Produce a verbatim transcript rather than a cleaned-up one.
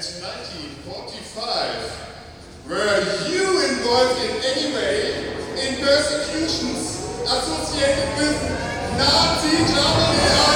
nineteen forty-five, were you involved in any way in persecutions associated with Nazi Germany?